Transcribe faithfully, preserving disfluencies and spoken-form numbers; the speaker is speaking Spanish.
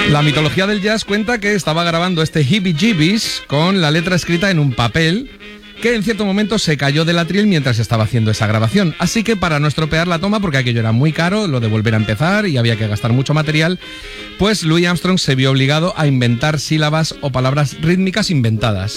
La mitología del jazz cuenta que estaba grabando este Heebie Jeebies con la letra escrita en un papel que en cierto momento se cayó del atril mientras estaba haciendo esa grabación. Así que para no estropear la toma, porque aquello era muy caro, lo de volver a empezar y había que gastar mucho material, pues Louis Armstrong se vio obligado a inventar sílabas o palabras rítmicas inventadas.